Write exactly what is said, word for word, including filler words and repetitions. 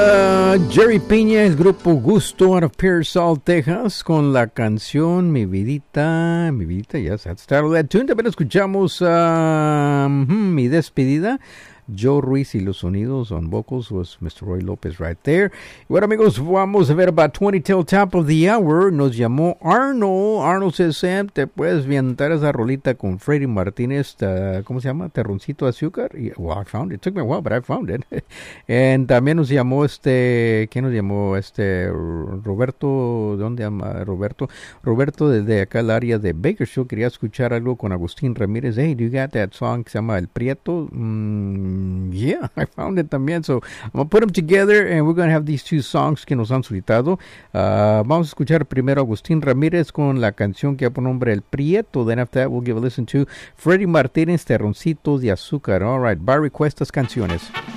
Uh, Jerry Piña, el grupo Gusto out of Pearsall, Texas, con la canción Mi Vidita, Mi Vidita, yes, that's the title of that tune. También escuchamos uh, Mi Despedida, Joe Ruiz y los sonidos on vocals was Mister Roy Lopez right there. Y bueno, amigos, vamos a ver about twenty till top of the hour. Nos llamó Arnold. Arnold says, Sam, ¿te puedes aventar esa rolita con Freddy Martínez? Uh, ¿Cómo se llama? Terroncito de azúcar. Y, well, I found it. It took me a while, but I found it. And también nos llamó este, ¿quién nos llamó? Este, Roberto, ¿de dónde llama? Roberto. Roberto desde acá, el área de Bakersfield. Quería escuchar algo con Agustín Ramírez. Hey, do you got that song que se llama El Prieto? Mm, yeah, I found it también. So, I'm going to put them together and we're going to have these two songs que nos han solicitado. Uh, vamos a escuchar primero a Agustín Ramírez con la canción que ha por nombre El Prieto. Then after that, we'll give a listen to Freddy Martínez, Terroncitos de Azúcar. All right, by request, estas canciones.